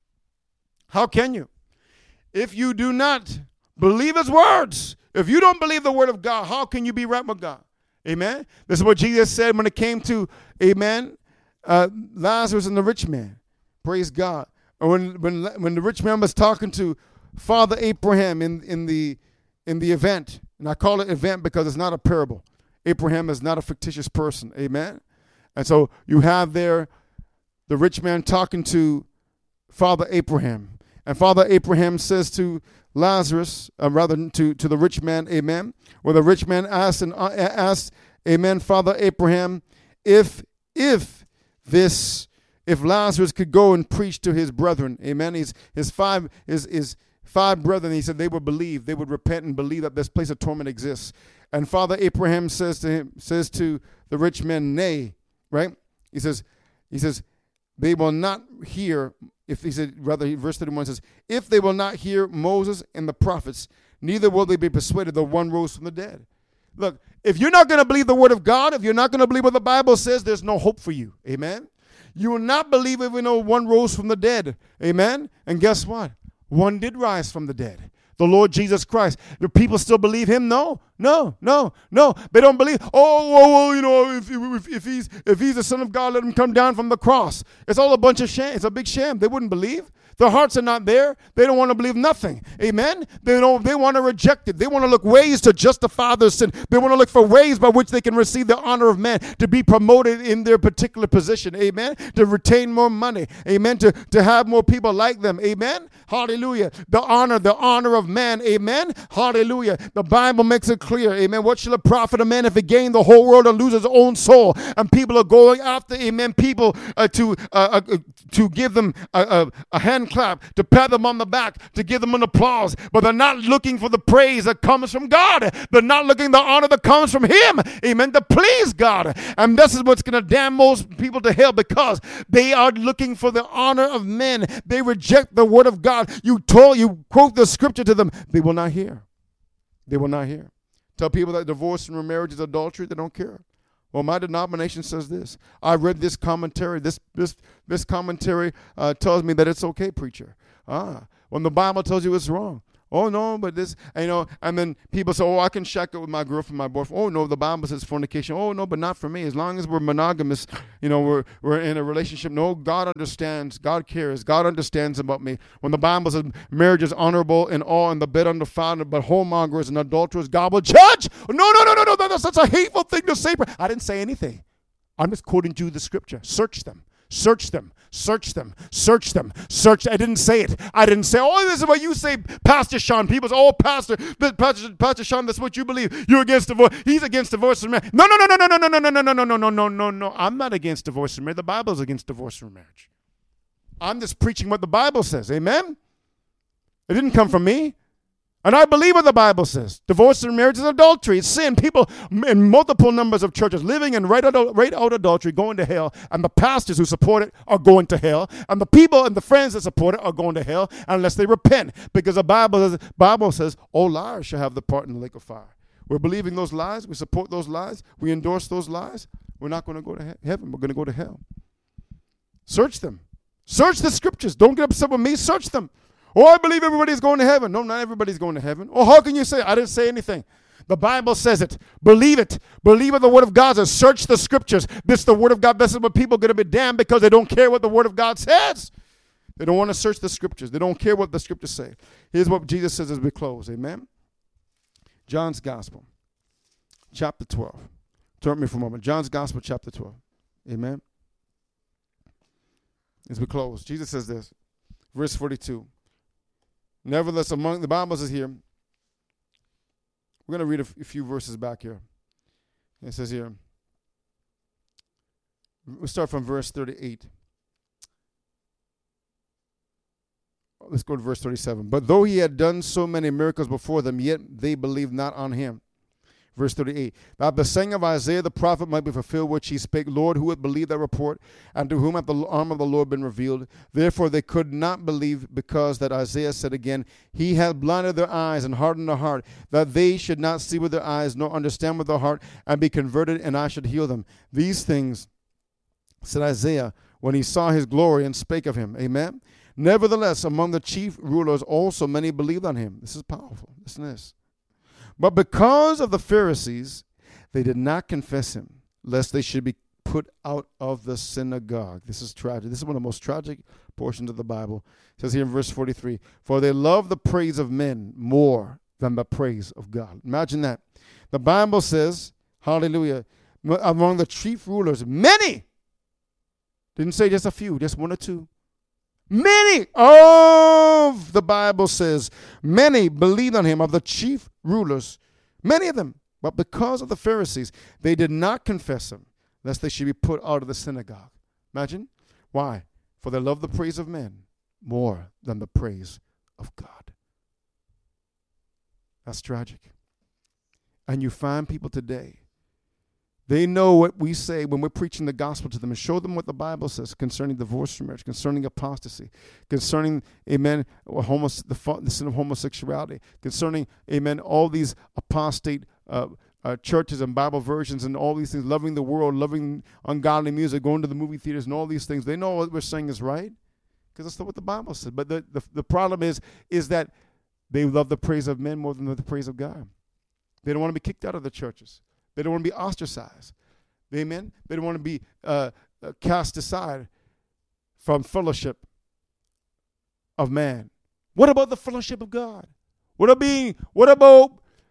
[SPEAKER 1] How can you? If you do not believe his words, if you don't believe the word of God, how can you be right with God? Amen? This is what Jesus said when it came to, amen, uh, Lazarus and the rich man. Praise God. Or when, when, when the rich man was talking to Father Abraham in, in, the, in the event, and I call it event because it's not a parable. Abraham is not a fictitious person. Amen? And so you have there the rich man talking to Father Abraham. And Father Abraham says to Lazarus, uh, rather to, to the rich man, amen, where the rich man asked, and uh, asked, amen, Father Abraham, if, if this, if Lazarus could go and preach to his brethren, amen, his, his five, his, his five brethren, he said they would believe, they would repent and believe that this place of torment exists. And Father Abraham says to him, says to the rich man, nay, right? He says, he says, they will not hear, if he said, rather, verse thirty-one says, if they will not hear Moses and the prophets, neither will they be persuaded that one rose from the dead. Look, if you're not going to believe the word of God, if you're not going to believe what the Bible says, there's no hope for you. Amen? You will not believe even though one rose from the dead. Amen? And guess what? One did rise from the dead. The Lord Jesus Christ. Do people still believe him? No, no, no, no. They don't believe, oh, well, well you know, if, if, if, he's, if he's the Son of God, let him come down from the cross. It's all a bunch of sham. It's a big sham. They wouldn't believe. Their hearts are not there. They don't want to believe nothing. Amen? They don't. They want to reject it. They want to look ways to justify their sin. They want to look for ways by which they can receive the honor of man, to be promoted in their particular position. Amen? To retain more money. Amen? To, to have more people like them. Amen? Hallelujah. The honor, the honor of man. Amen? Hallelujah. The Bible makes it clear. Amen? What shall it profit a man if he gain the whole world and lose his own soul? And people are going after, amen, people uh, to, uh, uh, to give them a, a, a hand hand clap, to pat them on the back, to give them an applause. But they're not looking for the praise that comes from God. They're not looking for the honor that comes from Him. Amen. To please God. And this is what's going to damn most people to hell, because they are looking for the honor of men. They reject the word of God. You told, you quote the scripture to them. They will not hear. They will not hear. Tell people that divorce and remarriage is adultery. They don't care. Well, my denomination says this. I read this commentary. This this this commentary uh, tells me that it's okay, preacher. Ah, when the Bible tells you it's wrong. Oh, no, but this, you know, and then people say, oh, I can shack it with my girlfriend, my boyfriend. Oh, no, the Bible says fornication. Oh, no, but not for me. As long as we're monogamous, you know, we're we're in a relationship. No, God understands. God cares. God understands about me. When the Bible says marriage is honorable in all and the bed undefiled, but whoremongers and adulterers, God will judge. No, no, no, no, no, that's such a hateful thing to say. I didn't say anything. I'm just quoting you the scripture. Search them. Search them, search them, search them, search. I didn't say it. I didn't say, oh, this is what you say, Pastor Sean. People say, oh, Pastor, Pastor, Pastor Sean, that's what you believe. You're against divorce. He's against divorce and marriage. No, no, no, no, no, no, no, no, no, no, no, no, no, no, no, no. I'm not against divorce and marriage. The Bible is against divorce and marriage. I'm just preaching what the Bible says. Amen? It didn't come from me. And I believe what the Bible says. Divorce and marriage is adultery. It's sin. People in multiple numbers of churches living in right out, right out adultery, going to hell. And the pastors who support it are going to hell. And the people and the friends that support it are going to hell unless they repent. Because the Bible says, Bible says, all liars shall have the part in the lake of fire. We're believing those lies. We support those lies. We endorse those lies. We're not going to go to he- heaven. We're going to go to hell. Search them. Search the scriptures. Don't get upset with me. Search them. Oh, I believe everybody's going to heaven. No, not everybody's going to heaven. Oh, how can you say? I didn't say anything. The Bible says it. Believe it. Believe what the word of God says. Search the scriptures. This is the word of God. This is what people are going to be damned because they don't care what the word of God says. They don't want to search the scriptures. They don't care what the scriptures say. Here's what Jesus says as we close. Amen. John's Gospel, chapter twelve. Turn with me for a moment. John's Gospel, chapter twelve. Amen. As we close, Jesus says this. Verse forty-two. Nevertheless, among the Bible says here, we're going to read a, f- a few verses back here. It says here, we'll start from verse thirty-eight. Let's go to verse thirty-seven. But though he had done so many miracles before them, yet they believed not on him. Verse thirty-eight, that the saying of Isaiah the prophet might be fulfilled, which he spake, Lord, who would believe that report, and to whom hath the arm of the Lord been revealed? Therefore they could not believe, because that Isaiah said again, he hath blinded their eyes and hardened their heart, that they should not see with their eyes, nor understand with their heart, and be converted, and I should heal them. These things said Isaiah when he saw his glory and spake of him. Amen. Nevertheless, among the chief rulers also many believed on him. This is powerful. Listen to this. But because of the Pharisees, they did not confess him, lest they should be put out of the synagogue. This is tragic. This is one of the most tragic portions of the Bible. It says here in verse forty-three, for they love the praise of men more than the praise of God. Imagine that. The Bible says, hallelujah, among the chief rulers, many, didn't say just a few, just one or two. Many of, the Bible says, many believed on him, of the chief rulers, many of them. But because of the Pharisees, they did not confess him, lest they should be put out of the synagogue. Imagine. Why? For they love the praise of men more than the praise of God. That's tragic. And you find people today, they know what we say when we're preaching the gospel to them and show them what the Bible says concerning divorce and marriage, concerning apostasy, concerning, amen, homos- the, the sin of homosexuality, concerning, amen, all these apostate uh, uh, churches and Bible versions and all these things, loving the world, loving ungodly music, going to the movie theaters and all these things. They know what we're saying is right because that's not what the Bible says. But the, the, the problem is, is that they love the praise of men more than the praise of God. They don't want to be kicked out of the churches. They don't want to be ostracized. Amen? They don't want to be uh, uh, cast aside from fellowship of man. What about the fellowship of God? What about being, what about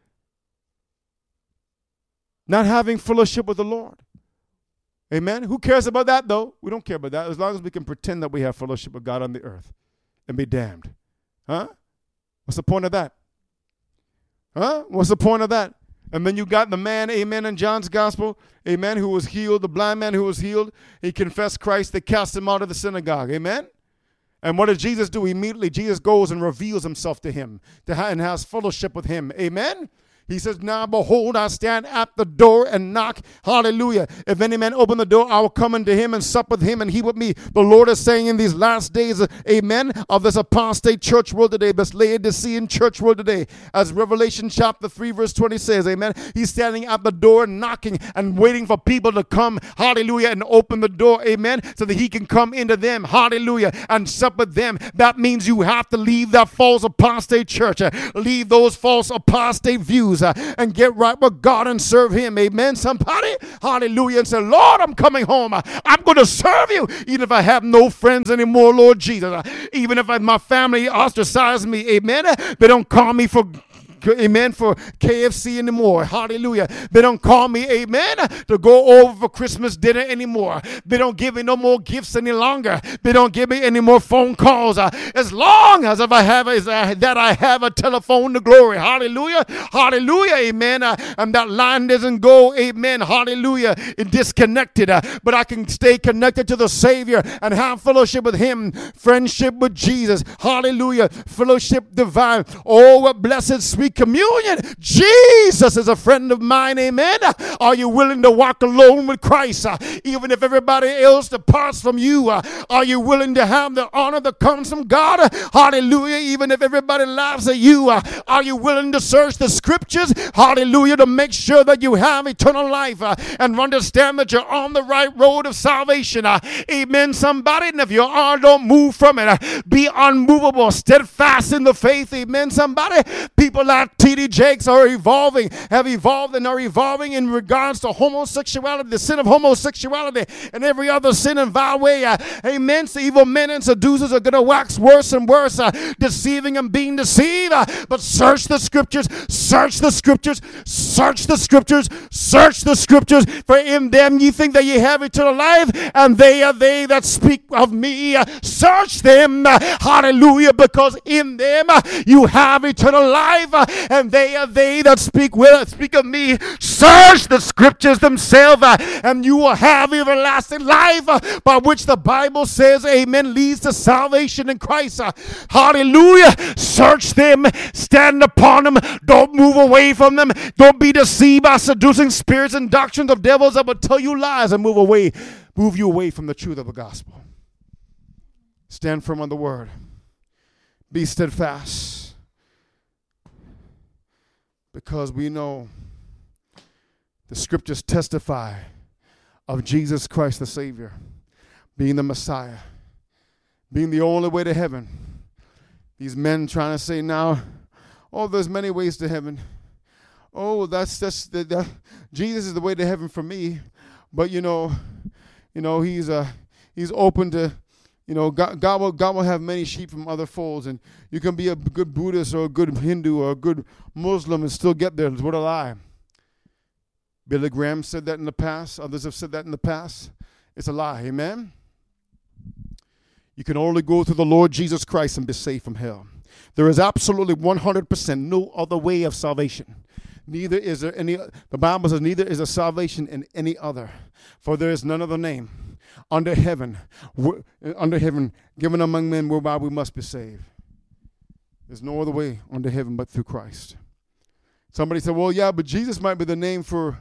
[SPEAKER 1] not having fellowship with the Lord? Amen? Who cares about that, though? We don't care about that as long as we can pretend that we have fellowship with God on the earth and be damned. Huh? What's the point of that? Huh? What's the point of that? And then you got the man, amen, in John's gospel, amen, who was healed, the blind man who was healed. He confessed Christ. They cast him out of the synagogue, amen. And what does Jesus do? Immediately, Jesus goes and reveals himself to him to ha- and has fellowship with him. Amen? He says, now behold, I stand at the door and knock. Hallelujah. If any man open the door, I will come unto him and sup with him and he with me. The Lord is saying in these last days, amen, of this apostate church world today, this Laodicean church world today, as Revelation chapter three verse twenty says, amen, he's standing at the door knocking and waiting for people to come, hallelujah, and open the door, amen, so that he can come into them, hallelujah, and sup with them. That means you have to leave that false apostate church, uh, leave those false apostate views, Uh, and get right with God and serve him. Amen. Somebody, hallelujah, and say, Lord, I'm coming home. Uh, I'm going to serve you even if I have no friends anymore, Lord Jesus. Uh, even if I, my family ostracized me, amen. Uh, they don't call me for amen, for K F C anymore. Hallelujah. They don't call me, amen, to go over for Christmas dinner anymore. They don't give me no more gifts any longer. They don't give me any more phone calls. Uh, as long as if I have is uh, that I have a telephone to glory. Hallelujah. Hallelujah. Amen. Uh, and that line doesn't go, amen. Hallelujah. It disconnected. Uh, but I can stay connected to the Savior and have fellowship with him. Friendship with Jesus. Hallelujah. Fellowship divine. Oh, what blessed sweet communion. Jesus is a friend of mine. Amen. Are you willing to walk alone with Christ? Uh, even if everybody else departs from you, uh, are you willing to have the honor that comes from God? Hallelujah. Even if everybody laughs at you, uh, are you willing to search the scriptures? Hallelujah. To make sure that you have eternal life uh, and understand that you're on the right road of salvation. Uh, amen, somebody. And if you are, don't move from it. Uh, be unmovable, steadfast in the faith. Amen, somebody. People like T D Jakes are evolving, have evolved and are evolving in regards to homosexuality, the sin of homosexuality, and every other sin and vile way. Uh, amen. So evil men and seducers are going to wax worse and worse, uh, deceiving and being deceived. Uh, but search the scriptures, search the scriptures, search the scriptures, search the scriptures, for in them ye think that ye have eternal life, and they are they that speak of me. Uh, search them, uh, hallelujah, because in them uh, you have eternal life, uh, and they are they that speak will speak of me. Search the scriptures themselves, uh, and you will have everlasting life, uh, by which the Bible says, amen, leads to salvation in Christ. Uh, hallelujah. Search them, stand upon them, don't move away from them, don't be deceived by seducing spirits and doctrines of devils that will tell you lies and move away, move you away from the truth of the gospel. Stand firm on the word. Be steadfast. Because we know the scriptures testify of Jesus Christ the Savior being the Messiah, being the only way to heaven. These men trying to say now, oh, there's many ways to heaven. Oh, that's that's that, that, Jesus is the way to heaven for me. But you know, you know, he's uh he's open to, you know, God, God will God will have many sheep from other folds, and you can be a good Buddhist or a good Hindu or a good Muslim and still get there. What a lie. Billy Graham said that in the past. Others have said that in the past. It's a lie. Amen. You can only go through the Lord Jesus Christ and be saved from hell. There is absolutely one hundred percent no other way of salvation. Neither is there any, the Bible says, neither is there salvation in any other. For there is none other name under heaven, under heaven, given among men whereby we must be saved. There's no other way under heaven but through Christ. Somebody said, well, yeah, but Jesus might be the name for,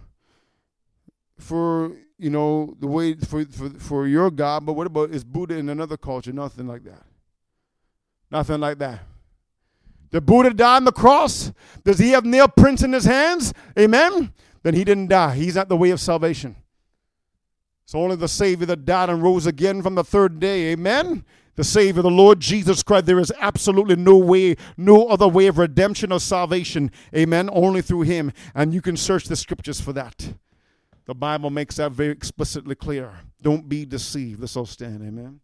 [SPEAKER 1] for you know, the way, for, for, for your God, but what about, is Buddha in another culture? Nothing like that. Nothing like that. Did Buddha die on the cross? Does he have nail prints in his hands? Amen? Then he didn't die. He's not the way of salvation. It's only the Savior that died and rose again from the third day. Amen? The Savior, the Lord Jesus Christ. There is absolutely no way, no other way of redemption or salvation. Amen? Only through him. And you can search the scriptures for that. The Bible makes that very explicitly clear. Don't be deceived. Let's all stand. Amen?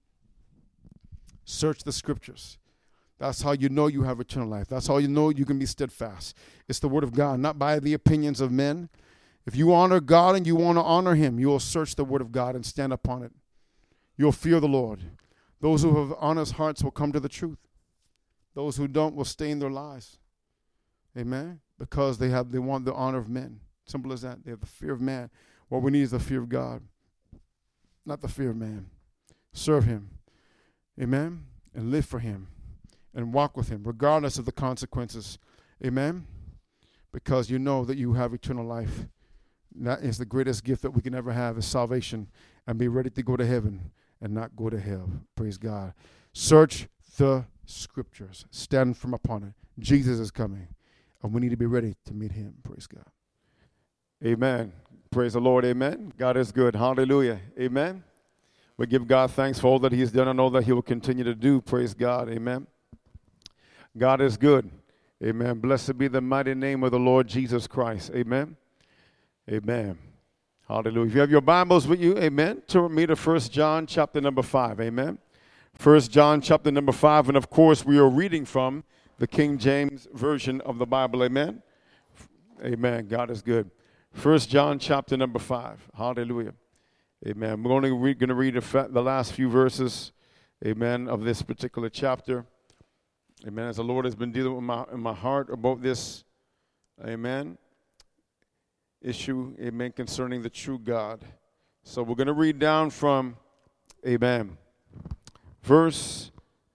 [SPEAKER 1] Search the scriptures. That's how you know you have eternal life. That's how you know you can be steadfast. It's the word of God, not by the opinions of men. If you honor God and you want to honor him, you will search the word of God and stand upon it. You'll fear the Lord. Those who have honest hearts will come to the truth. Those who don't will stay in their lies. Amen? Because they have they want the honor of men. Simple as that. They have the fear of man. What we need is the fear of God, not the fear of man. Serve him. Amen? and live for him and walk with him, regardless of the consequences. Amen? Because you know that you have eternal life. That is the greatest gift that we can ever have, is salvation, and be ready to go to heaven and not go to hell. Praise God. Search the scriptures. Stand firm upon it. Jesus is coming, and we need to be ready to meet him. Praise God. Amen. Praise the Lord. Amen. God is good. Hallelujah. Amen. We give God thanks for all that he has done and all that he will continue to do. Praise God. Amen. God is good. Amen. Blessed be the mighty name of the Lord Jesus Christ. Amen. Amen. Hallelujah. If you have your Bibles with you, amen, turn with me to First John chapter number five. Amen. First John chapter number five. And of course, we are reading from the King James Version of the Bible. Amen. Amen. God is good. First John chapter number five. Hallelujah. Amen. We're only re- going to read the last few verses, amen, of this particular chapter. Amen. As the Lord has been dealing with my, in my heart about this, amen, issue, amen, concerning the true God. So we're going to read down from, amen, verse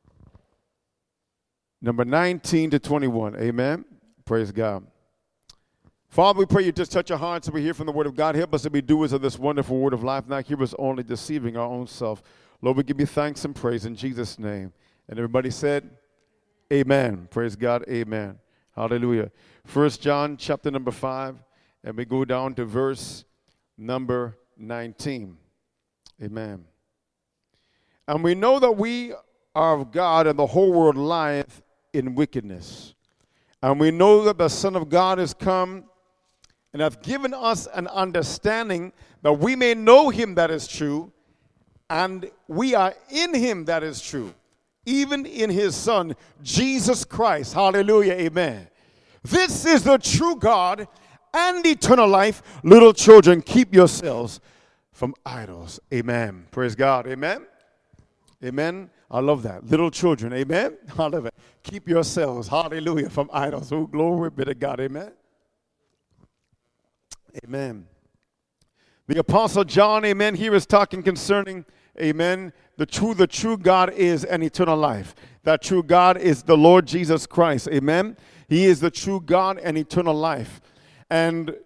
[SPEAKER 1] number nineteen to twenty-one. Amen. Praise God. Father, we pray you just touch our hearts and we hear from the word of God. Help us to be doers of this wonderful word of life, not hearers only, deceiving our own self. Lord, we give you thanks and praise in Jesus' name. And everybody said, amen. Praise God. Amen. Hallelujah. First John chapter number five, and we go down to verse number nineteen. Amen. And we know that we are of God, and the whole world lieth in wickedness. And we know that the Son of God is come and hath given us an understanding that we may know him that is true, and we are in him that is true, even in his Son, Jesus Christ. Hallelujah, amen. This is the true God and eternal life. Little children, keep yourselves from idols. Amen. Praise God, amen. Amen. I love that. Little children, amen. I love it. Keep yourselves, hallelujah, from idols. Oh, glory be to God, amen. Amen. The Apostle John, amen, here is talking concerning, amen, the true, the true God is an eternal life. That true God is the Lord Jesus Christ, amen. He is the true God and eternal life. And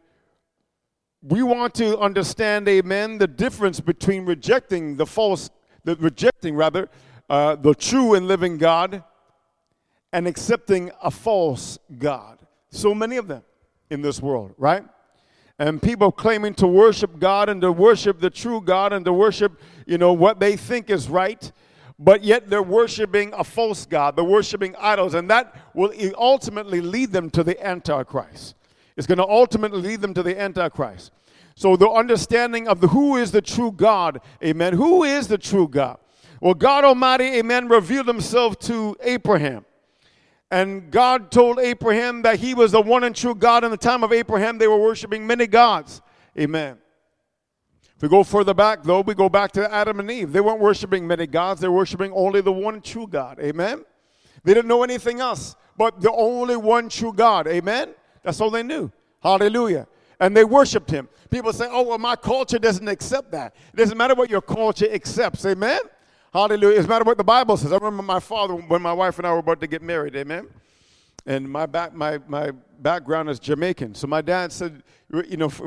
[SPEAKER 1] we want to understand, amen, the difference between rejecting the false, the rejecting rather, uh, the true and living God and accepting a false God. So many of them in this world, right? And people claiming to worship God and to worship the true God and to worship, you know, what they think is right, but yet they're worshiping a false God. They're worshiping idols, and that will ultimately lead them to the Antichrist. It's going to ultimately lead them to the Antichrist. So the understanding of the who is the true God, amen. Who is the true God? Well, God Almighty, amen, revealed himself to Abraham. And God told Abraham that he was the one and true God. In the time of Abraham, they were worshiping many gods. Amen. If we go further back, though, we go back to Adam and Eve. They weren't worshiping many gods. They were worshiping only the one true God. Amen. They didn't know anything else but the only one true God. Amen. That's all they knew. Hallelujah. And they worshiped him. People say, oh, well, my culture doesn't accept that. It doesn't matter what your culture accepts. Amen. Hallelujah. It doesn't matter what the Bible says. I remember my father, when my wife and I were about to get married, amen? And my back, my, my background is Jamaican. So my dad said, you know,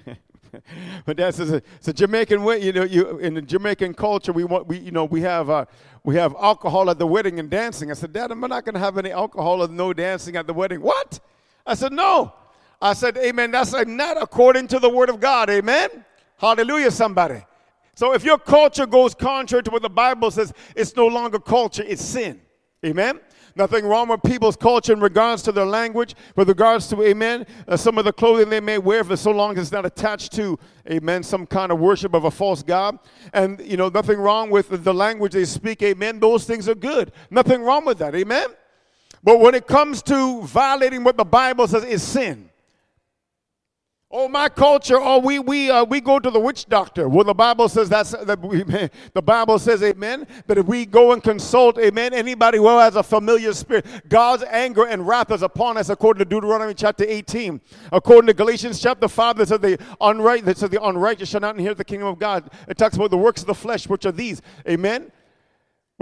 [SPEAKER 1] my dad says, it's a Jamaican way, you know, you, in the Jamaican culture, we want, we, you know, we have, uh, we have alcohol at the wedding and dancing. I said, Dad, I'm not going to have any alcohol and no dancing at the wedding. What? I said, no. I said, amen, that's not according to the word of God, amen? Hallelujah, somebody. So if your culture goes contrary to what the Bible says, it's no longer culture, it's sin. Amen? Nothing wrong with people's culture in regards to their language, with regards to, amen, uh, some of the clothing they may wear, for so long as it's not attached to, amen, some kind of worship of a false God. And, you know, nothing wrong with the language they speak, amen, those things are good. Nothing wrong with that, amen? But when it comes to violating what the Bible says, it's sin. Oh, my culture, oh, we we uh, we go to the witch doctor. Well, the Bible says that's that we, the Bible says, amen, that if we go and consult, amen, anybody who has a familiar spirit, God's anger and wrath is upon us, according to Deuteronomy chapter eighteen. According to Galatians chapter five, that says the unright, that says the unrighteous shall not inherit the kingdom of God. It talks about the works of the flesh, which are these, amen.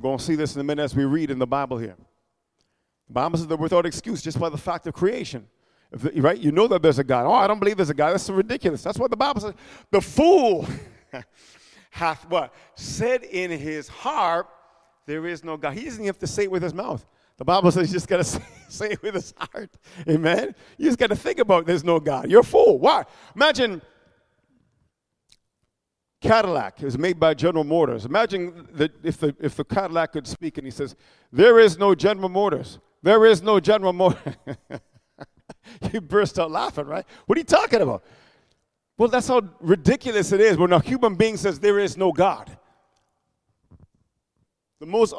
[SPEAKER 1] We're going to see this in a minute as we read in the Bible here. The Bible says that without excuse, just by the fact of creation. If the, right? You know that there's a God. Oh, I don't believe there's a God. That's so ridiculous. That's what the Bible says. The fool hath what? Said in his heart, there is no God. He doesn't even have to say it with his mouth. The Bible says you just got to say, say it with his heart. Amen? You just got to think about there's no God. You're a fool. Why? Imagine Cadillac. It was made by General Motors. Imagine that if the, if the Cadillac could speak and he says, there is no General Motors. There is no General Motors. You burst out laughing, right? What are you talking about? Well, that's how ridiculous it is when a human being says there is no God. The most